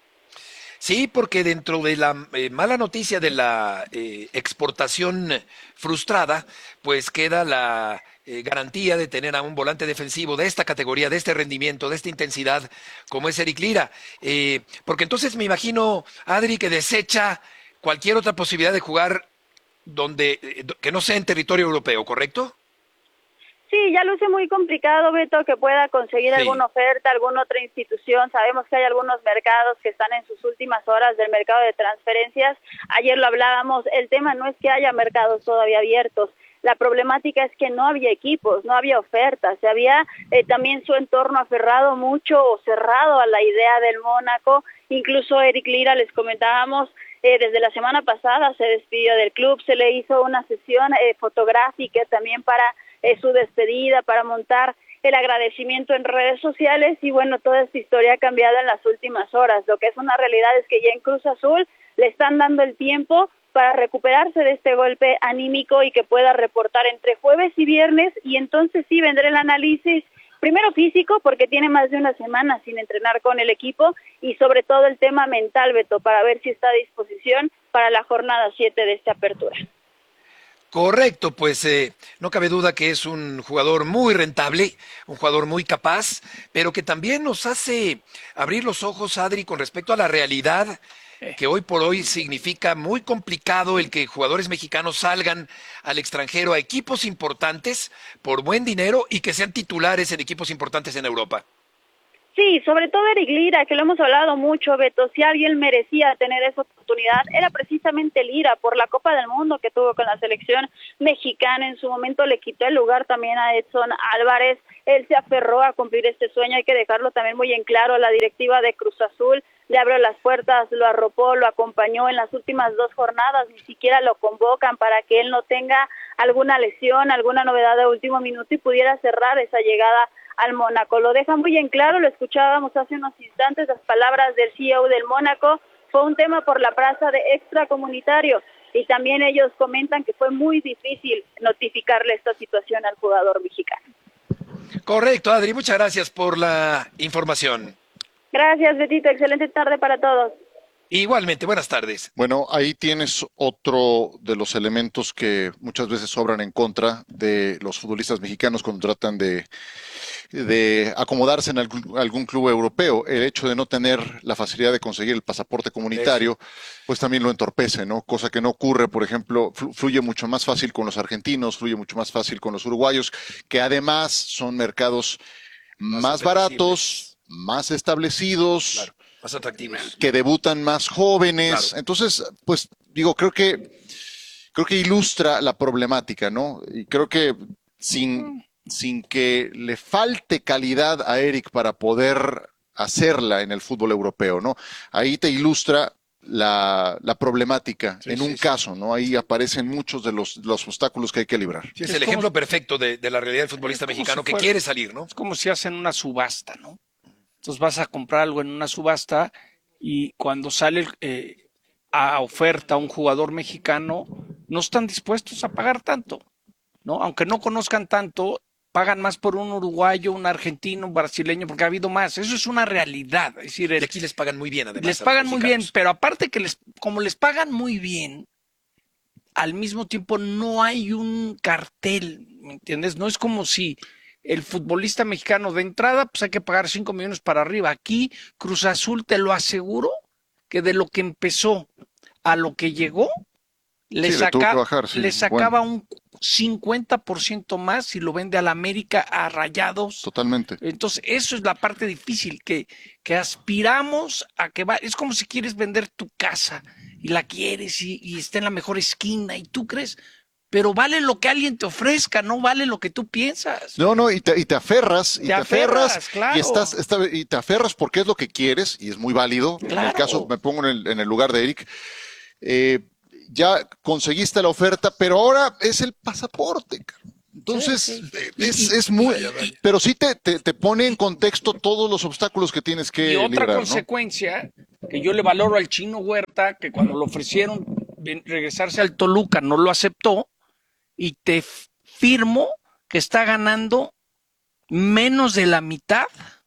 Sí, porque dentro de la eh, mala noticia de la eh, exportación frustrada, pues queda la eh, garantía de tener a un volante defensivo de esta categoría, de este rendimiento, de esta intensidad, como es Eric Lira. Eh, porque entonces me imagino, Adri, que desecha cualquier otra posibilidad de jugar donde eh, que no sea en territorio europeo, ¿correcto? Sí, ya luce muy complicado, Beto, que pueda conseguir Sí. alguna oferta, alguna otra institución. Sabemos que hay algunos mercados que están en sus últimas horas del mercado de transferencias. Ayer lo hablábamos, el tema no es que haya mercados todavía abiertos. La problemática es que no había equipos, no había ofertas, se había eh, también su entorno aferrado mucho o cerrado a la idea del Mónaco. Incluso Eric Lira, les comentábamos, eh, desde la semana pasada se despidió del club, se le hizo una sesión eh, fotográfica también para eh, su despedida, para montar el agradecimiento en redes sociales y bueno, toda esta historia ha cambiado en las últimas horas. Lo que es una realidad es que ya en Cruz Azul le están dando el tiempo para recuperarse de este golpe anímico y que pueda reportar entre jueves y viernes y entonces sí vendrá el análisis, primero físico, porque tiene más de una semana sin entrenar con el equipo y sobre todo el tema mental, Beto, para ver si está a disposición para la jornada siete de esta apertura. Correcto, pues eh, no cabe duda que es un jugador muy rentable, un jugador muy capaz, pero que también nos hace abrir los ojos, Adri, con respecto a la realidad que hoy por hoy significa muy complicado el que jugadores mexicanos salgan al extranjero a equipos importantes por buen dinero y que sean titulares en equipos importantes en Europa. Sí, sobre todo Eric Lira, que lo hemos hablado mucho, Beto, si alguien merecía tener esa oportunidad, era precisamente Lira, por la Copa del Mundo que tuvo con la selección mexicana, en su momento le quitó el lugar también a Edson Álvarez, él se aferró a cumplir este sueño, hay que dejarlo también muy en claro, la directiva de Cruz Azul le abrió las puertas, lo arropó, lo acompañó en las últimas dos jornadas, ni siquiera lo convocan para que él no tenga alguna lesión, alguna novedad de último minuto y pudiera cerrar esa llegada al Mónaco. Lo deja muy en claro, lo escuchábamos hace unos instantes, las palabras del C E O del Mónaco, fue un tema por la plaza de extracomunitario y también ellos comentan que fue muy difícil notificarle esta situación al jugador mexicano. Correcto, Adri, muchas gracias por la información. Gracias, Betito, excelente tarde para todos. Igualmente, buenas tardes. Bueno, ahí tienes otro de los elementos que muchas veces sobran en contra de los futbolistas mexicanos cuando tratan de, de acomodarse en algún, algún club europeo. El hecho de no tener la facilidad de conseguir el pasaporte comunitario, pues también lo entorpece, ¿no? Cosa que no ocurre, por ejemplo, flu- fluye mucho más fácil con los argentinos, fluye mucho más fácil con los uruguayos, que además son mercados más, más baratos, más establecidos. Claro. Más atractivos. Que debutan más jóvenes. Claro. Entonces, pues digo, creo que creo que ilustra la problemática, ¿no? Y creo que sin, sin que le falte calidad a Eric para poder hacerla en el fútbol europeo, ¿no? Ahí te ilustra la, la problemática Sí, en sí, un sí. caso, ¿no? Ahí aparecen muchos de los, los obstáculos que hay que librar. Sí, es Es el como- ejemplo perfecto de, de la realidad del futbolista Es como mexicano si que fuera- quiere salir, ¿no? Es como si hacen una subasta, ¿no? Entonces vas a comprar algo en una subasta y cuando sale eh, a oferta un jugador mexicano, no están dispuestos a pagar tanto, ¿no? Aunque no conozcan tanto, pagan más por un uruguayo, un argentino, un brasileño, porque ha habido más. Eso es una realidad. Es decir, Y el- aquí les pagan muy bien, además. les a los pagan muy bien, mexicanos. pero aparte que les, como les pagan muy bien, al mismo tiempo no hay un cartel, ¿me entiendes? No es como si el futbolista mexicano de entrada, pues hay que pagar cinco millones para arriba. Aquí, Cruz Azul, te lo aseguro, que de lo que empezó a lo que llegó, le, Sí, le saca, tuvo que bajar, sí, le sacaba bueno. un cincuenta por ciento más si lo vende a la América, a Rayados. Totalmente. Entonces, eso es la parte difícil, que, que aspiramos a que va. Es como si quieres vender tu casa y la quieres y, y está en la mejor esquina y tú crees, pero vale lo que alguien te ofrezca, no vale lo que tú piensas. No, no, y te, y te aferras, y Te te, aferras, aferras, claro. y estás, está- y te aferras porque es lo que quieres, y es muy válido. En el Claro. caso, me pongo en el, en el lugar de Eric, eh, ya conseguiste la oferta, pero ahora es el pasaporte, cara. Entonces, Sí, sí. eh, es, es muy, pero sí te, te, te pone en contexto todos los obstáculos que tienes que Y otra librar, ¿no? consecuencia que yo le valoro al Chino Huerta, que cuando le ofrecieron ven- regresarse al Toluca no lo aceptó, y te f- firmo que está ganando menos de la mitad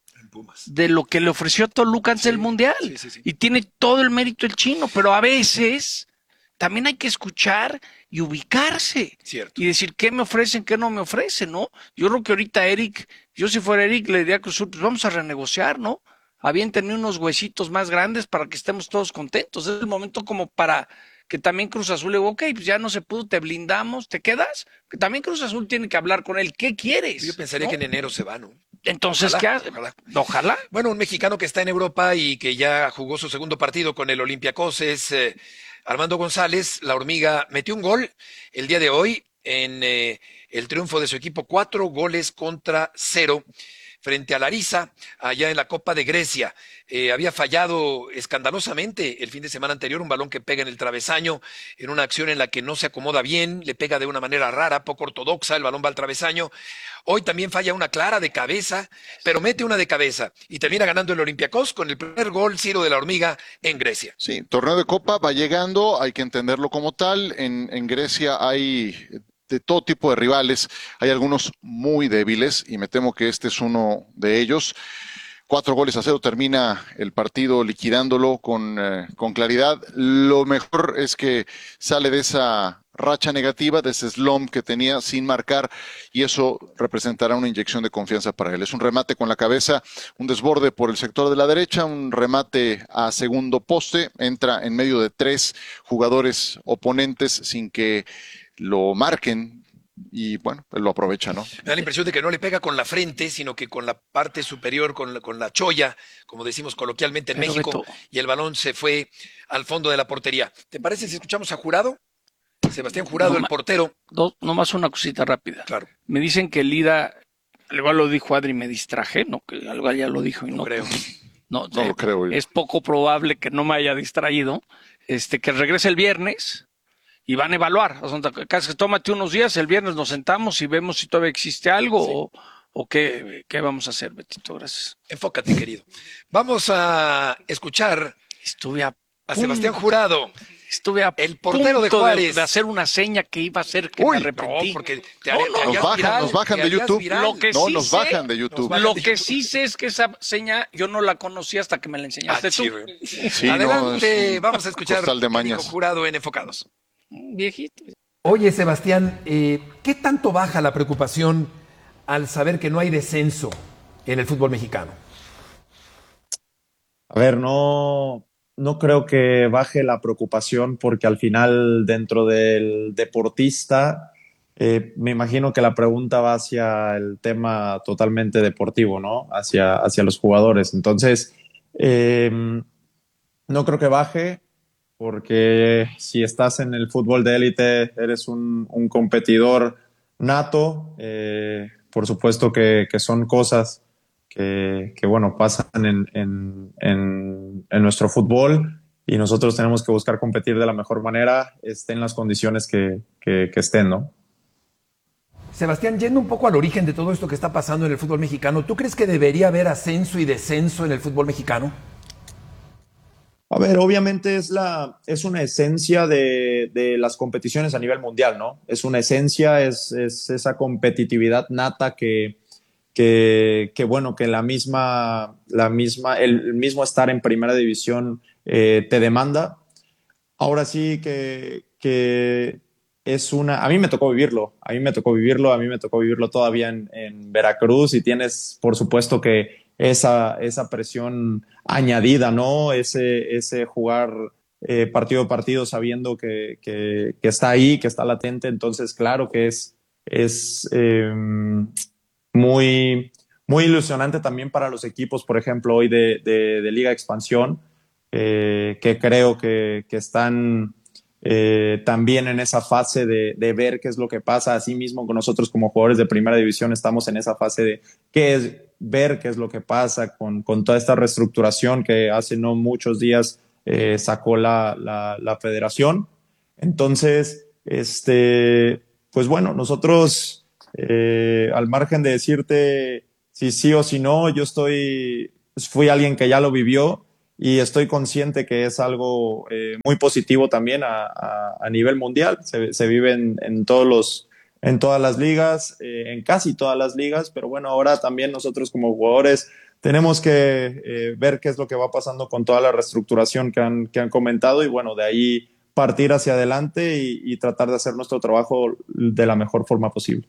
de lo que le ofreció Toluca antes del Mundial. sí, sí, sí. Y tiene todo el mérito el Chino, pero a veces también hay que escuchar y ubicarse. Cierto. Y decir qué me ofrecen, qué no me ofrecen, ¿no? Yo creo que ahorita Eric, yo si fuera Eric le diría a Cruz Azul, pues vamos a renegociar, ¿no? Aviéntenme unos huesitos más grandes para que estemos todos contentos. Es el momento como para que también Cruz Azul le diga, ok, pues ya no se pudo, te blindamos, ¿te quedas? Que también Cruz Azul tiene que hablar con él, ¿qué quieres? Yo pensaría ¿no? que en enero se va, ¿no? Entonces, Ojalá, ¿qué hace? ojalá. Ojalá. Bueno, un mexicano que está en Europa y que ya jugó su segundo partido con el Olympiacos es eh, Armando González. La hormiga metió un gol el día de hoy en eh, el triunfo de su equipo, cuatro goles contra cero frente a Larissa, allá en la Copa de Grecia. Eh, había fallado escandalosamente el fin de semana anterior un balón que pega en el travesaño, en una acción en la que no se acomoda bien, le pega de una manera rara, poco ortodoxa, el balón va al travesaño. Hoy también falla una clara de cabeza, pero mete una de cabeza y termina ganando el Olympiacos con el primer gol, Ciro de la Hormiga, en Grecia. Sí, torneo de Copa va llegando, hay que entenderlo como tal. En, en Grecia hay de todo tipo de rivales, hay algunos muy débiles y me temo que este es uno de ellos. Cuatro goles a cero termina el partido liquidándolo con, eh, con claridad. Lo mejor es que sale de esa racha negativa, de ese slump que tenía sin marcar, y eso representará una inyección de confianza para él. Es un remate con la cabeza, un desborde por el sector de la derecha, un remate a segundo poste, entra en medio de tres jugadores oponentes sin que lo marquen, y bueno, él lo aprovecha, ¿no? Me da la impresión de que no le pega con la frente, sino que con la parte superior, con la, con la cholla, como decimos coloquialmente en Pero México, Beto, y el balón se fue al fondo de la portería. ¿Te parece si escuchamos a Jurado? Sebastián Jurado, No el ma- portero. dos, nomás una cosita rápida. Claro. Me dicen que Lida, igual lo dijo Adri, me distraje, no, que algo ya lo dijo y no, No creo. No, No eh, lo creo yo. es poco probable que no me haya distraído. Este, que regrese el viernes y van a evaluar. O sea, casi tómate unos días, el viernes nos sentamos y vemos si todavía existe algo o, o qué, qué vamos a hacer, Betito. Gracias. Enfócate, querido. Vamos a escuchar Estuve a, a Sebastián Jurado, estuve a el portero de punto Juárez. de hacer una seña que iba a hacer que Uy, me arrepentí. no, porque te No, haré- no, te Nos harías bajan, viral, nos bajan te de harías YouTube. viral. Lo que No, sí nos sé- bajan de YouTube. bajan Lo de que YouTube. sí sé es que esa seña yo no la conocía hasta que me la enseñaste Ah, tú. chido. Sí, no, Adelante, es un vamos a escuchar costal de qué mañas. dijo Jurado en Enfocados. Viejito. Oye, Sebastián, eh, ¿qué tanto baja la preocupación al saber que no hay descenso en el fútbol mexicano? A ver, no, no creo que baje la preocupación porque al final dentro del deportista eh, me imagino que la pregunta va hacia el tema totalmente deportivo, ¿no? Hacia, hacia los jugadores. Entonces, eh, no creo que baje porque si estás en el fútbol de élite eres un, un competidor nato. Eh, por supuesto que, que son cosas que, que bueno, pasan en, en, en, en nuestro fútbol y nosotros tenemos que buscar competir de la mejor manera, estén las condiciones que, que, que estén, ¿no? Sebastián, yendo un poco al origen de todo esto que está pasando en el fútbol mexicano, ¿tú crees que debería haber ascenso y descenso en el fútbol mexicano? A ver, obviamente es, la, es una esencia de, de las competiciones a nivel mundial, ¿no? Es una esencia, es, es esa competitividad nata que, que, que bueno, que la misma, la misma, el mismo estar en primera división eh, te demanda. Ahora sí que, que es una, a mí me tocó vivirlo, a mí me tocó vivirlo, a mí me tocó vivirlo todavía en, en Veracruz y tienes, por supuesto que esa, esa presión añadida, ¿no? Ese, ese jugar eh, partido a partido sabiendo que, que, que está ahí, que está latente. Entonces, claro que es, es eh, muy, muy ilusionante también para los equipos, por ejemplo, hoy de, de, de Liga Expansión, eh, que creo que, que están eh, también en esa fase de, de ver qué es lo que pasa. Así mismo con nosotros como jugadores de primera división estamos en esa fase de qué es, ver qué es lo que pasa con, con toda esta reestructuración que hace no muchos días eh, sacó la, la, la federación. Entonces, este, pues bueno, nosotros, eh, al margen de decirte si sí o si no, yo estoy, fui alguien que ya lo vivió y estoy consciente que es algo eh, muy positivo también a, a, a nivel mundial. Se, se vive en, en todos los en todas las ligas, eh, en casi todas las ligas, pero bueno, ahora también nosotros como jugadores tenemos que eh, ver qué es lo que va pasando con toda la reestructuración que han, que han comentado y bueno, de ahí partir hacia adelante y, y tratar de hacer nuestro trabajo de la mejor forma posible.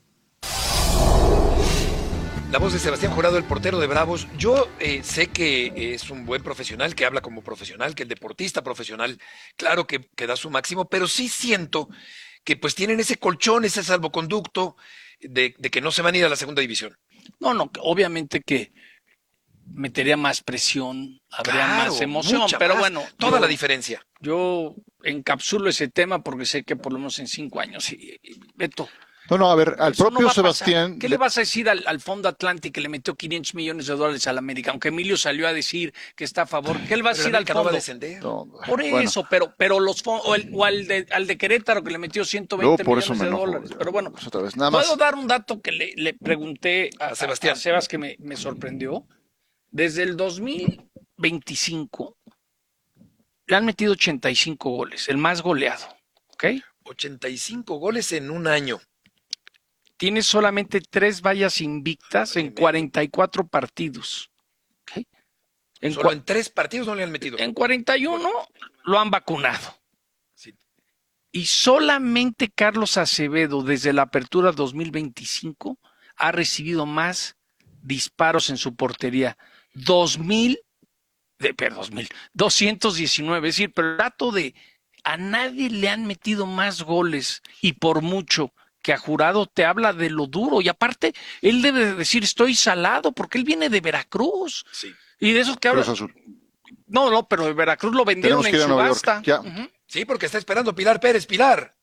La voz de Sebastián Jurado, el portero de Bravos. Yo eh, sé que es un buen profesional, que habla como profesional, que el deportista profesional, claro que, que da su máximo, pero sí siento que pues tienen ese colchón, ese salvoconducto de, de que no se van a ir a la segunda división. No, no, obviamente que metería más presión, habría Claro, más emoción, mucha pero más, bueno. toda yo, la diferencia. Yo encapsulo ese tema porque sé que por lo menos en cinco años, y, y, Beto. No, no, a ver, al Eso propio no va a Sebastián. pasar. ¿Qué le vas a decir al, al Fondo Atlántico que le metió quinientos millones de dólares al América? Aunque Emilio salió a decir que está a favor. ¿Qué le va a Pero decir al América no Fondo? va a descender. No, Por bueno. eso, pero, pero los fondos, o, el, o al, de, al de Querétaro que le metió ciento Luego, veinte por millones eso me de enojo, dólares. ya, Pero bueno, pues otra vez, nada más. puedo dar un dato que le, le pregunté a, A Sebastián. a Sebas que me, me sorprendió. Desde el dos mil veinticinco le han metido ochenta y cinco goles, el más goleado. ¿Ok? ochenta y cinco goles en un año. Tiene solamente tres vallas invictas en cuarenta y cuatro partidos. ¿Okay? En, Solo cua- en tres partidos no le han metido. en cuarenta y uno lo han vacunado. Y solamente Carlos Acevedo, desde la apertura dos mil veinticinco, ha recibido más disparos en su portería. dos mil, de, perdón, dos mil, doscientos diecinueve. Es decir, pero el dato de a nadie le han metido más goles y por mucho que a Jurado te habla de lo duro. Y aparte, él debe de decir, estoy salado, porque él viene de Veracruz. Sí. Y de esos que habla. Cruz Azul. No, no, pero de Veracruz lo vendieron Tenemos que ir en a Nueva York, subasta. ya. Ujú. Sí, porque está esperando Pilar Pérez. Pilar.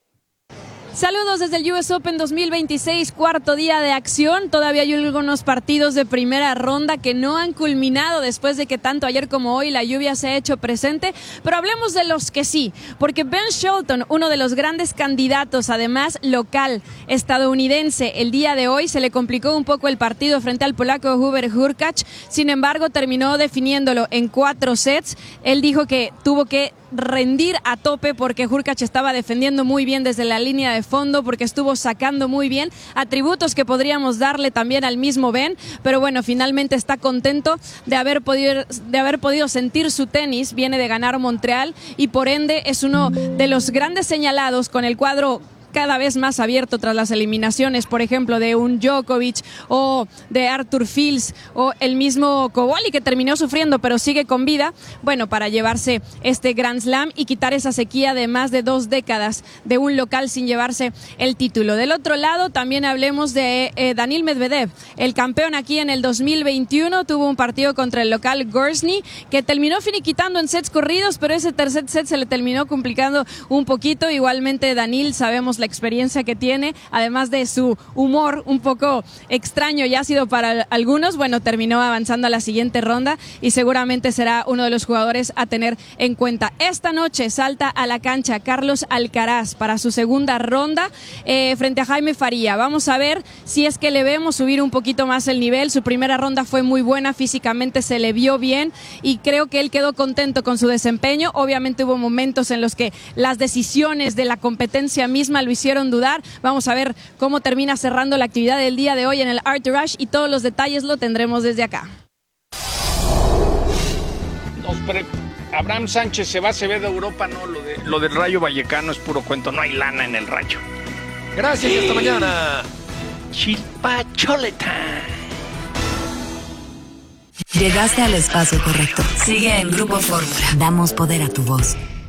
Saludos desde el U S Open dos mil veintiséis, cuarto día de acción. Todavía hay algunos partidos de primera ronda que no han culminado después de que tanto ayer como hoy la lluvia se ha hecho presente. Pero hablemos de los que sí, porque Ben Shelton, uno de los grandes candidatos, además local, estadounidense, el día de hoy se le complicó un poco el partido frente al polaco Hubert Hurkacz. Sin embargo, terminó definiéndolo en cuatro sets. Él dijo que tuvo que rendir a tope porque Hurkacz estaba defendiendo muy bien desde la línea de fondo, porque estuvo sacando muy bien, atributos que podríamos darle también al mismo Ben, pero bueno, finalmente está contento de haber podido, de haber podido sentir su tenis. Viene de ganar Montreal y por ende es uno de los grandes señalados con el cuadro cada vez más abierto tras las eliminaciones, por ejemplo, de un Djokovic o de Arthur Fils o el mismo Koboli, que terminó sufriendo pero sigue con vida, bueno, para llevarse este Grand Slam y quitar esa sequía de más de dos décadas de un local sin llevarse el título. Del otro lado, también hablemos de eh, Daniil Medvedev, el campeón aquí en el dos mil veintiuno, tuvo un partido contra el local Grozny, que terminó finiquitando en sets corridos, pero ese tercer set se le terminó complicando un poquito. Igualmente Daniil, sabemos la experiencia que tiene, además de su humor un poco extraño y ácido para algunos, bueno, terminó avanzando a la siguiente ronda y seguramente será uno de los jugadores a tener en cuenta. Esta noche salta a la cancha Carlos Alcaraz para su segunda ronda eh, frente a Jaime Faría. Vamos a ver si es que le vemos subir un poquito más el nivel. Su primera ronda fue muy buena, físicamente se le vio bien y creo que él quedó contento con su desempeño. Obviamente hubo momentos en los que las decisiones de la competencia misma lo hicieron dudar. Vamos a ver cómo termina cerrando la actividad del día de hoy en el Art Rush y todos los detalles lo tendremos desde acá. Nos pre- Abraham Sánchez se va, se ve de Europa, no, lo, de, lo del Rayo Vallecano es puro cuento, no hay lana en el Rayo. Gracias y hasta mañana. Chilpacholeta. Llegaste al espacio correcto. Sigue en Grupo Fórmula. Damos poder a tu voz.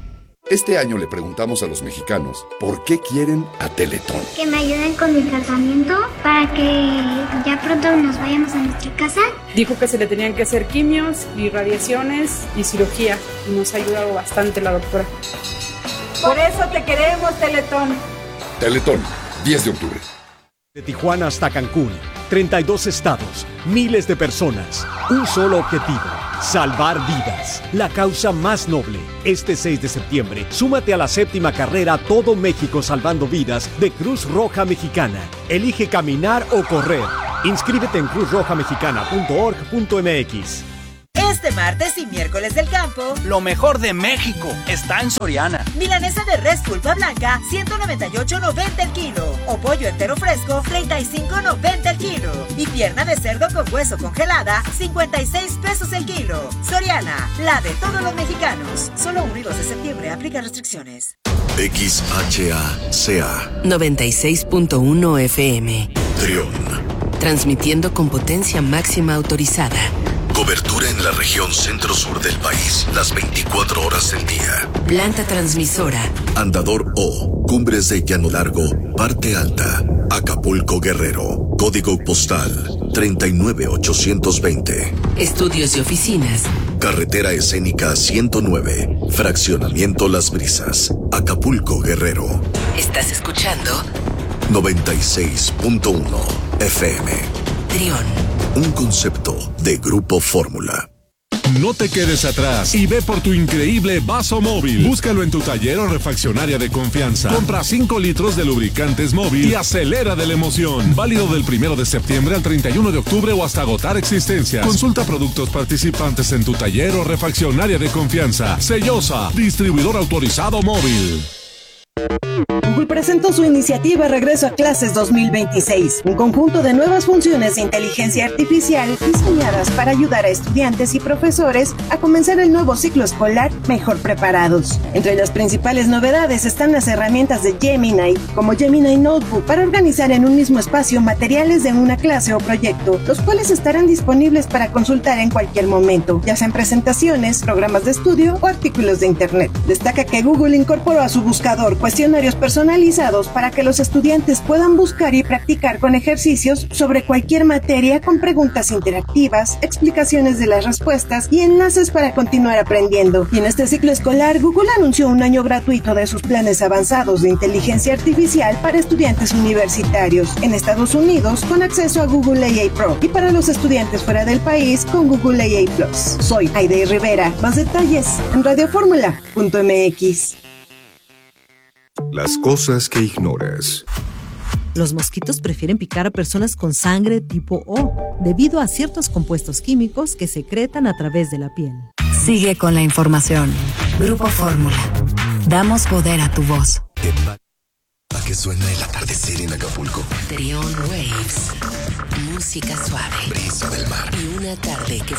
Este año le preguntamos a los mexicanos por qué quieren a Teletón. Que me ayuden con mi tratamiento para que ya pronto nos vayamos a nuestra casa. Dijo que se le tenían que hacer quimios y radiaciones y cirugía. Y nos ha ayudado bastante la doctora. Por eso te queremos, Teletón. Teletón, diez de octubre. De Tijuana hasta Cancún, treinta y dos estados, miles de personas, un solo objetivo, salvar vidas. La causa más noble. Este seis de septiembre, súmate a la séptima carrera Todo México Salvando Vidas de Cruz Roja Mexicana. Elige caminar o correr. Inscríbete en cruz roja mexicana punto org punto m x. Este martes y miércoles del campo, lo mejor de México está en Soriana. Milanesa de res pulpa blanca, ciento noventa y ocho noventa el kilo. O pollo entero fresco, treinta y cinco noventa el kilo. Y pierna de cerdo con hueso congelada, cincuenta y seis pesos el kilo. Soriana, la de todos los mexicanos. Solo uno y dos de septiembre, aplica restricciones. X H A C A noventa y seis punto uno F M. Trión. Transmitiendo con potencia máxima autorizada. Cobertura en la región centro-sur del país, las veinticuatro horas del día. Planta transmisora. Andador O, Cumbres de Llano Largo, Parte Alta, Acapulco, Guerrero. Código postal treinta y nueve ochocientos veinte. Estudios y oficinas. Carretera escénica ciento nueve, Fraccionamiento Las Brisas, Acapulco, Guerrero. ¿Estás escuchando? noventa y seis punto uno F M. Trión. Un concepto de Grupo Fórmula. No te quedes atrás y ve por tu increíble vaso móvil. Búscalo en tu taller o refaccionaria de confianza. Compra cinco litros de lubricantes móvil y acelera de la emoción. Válido del primero de septiembre al treinta y uno de octubre o hasta agotar existencias. Consulta productos participantes en tu taller o refaccionaria de confianza. Sellosa, distribuidor autorizado móvil. Google presentó su iniciativa Regreso a Clases dos mil veintiséis, un conjunto de nuevas funciones de inteligencia artificial diseñadas para ayudar a estudiantes y profesores a comenzar el nuevo ciclo escolar mejor preparados. Entre las principales novedades están las herramientas de Gemini, como Gemini Notebook, para organizar en un mismo espacio materiales de una clase o proyecto, los cuales estarán disponibles para consultar en cualquier momento, ya sean presentaciones, programas de estudio o artículos de Internet. Destaca que Google incorporó a su buscador cuestionarios personalizados para que los estudiantes puedan buscar y practicar con ejercicios sobre cualquier materia con preguntas interactivas, explicaciones de las respuestas y enlaces para continuar aprendiendo. Y en este ciclo escolar, Google anunció un año gratuito de sus planes avanzados de inteligencia artificial para estudiantes universitarios en Estados Unidos con acceso a Google A I Pro y para los estudiantes fuera del país con Google A I Plus. Soy Aide Rivera. Más detalles en radio fórmula punto m x. Las cosas que ignoras. Los mosquitos prefieren picar a personas con sangre tipo O, debido a ciertos compuestos químicos que secretan a través de la piel. Sigue con la información. Grupo Fórmula. Damos poder a tu voz. ¿A qué suena el atardecer en Acapulco? Trión Waves. Música suave. Brisa del mar. Y una tarde que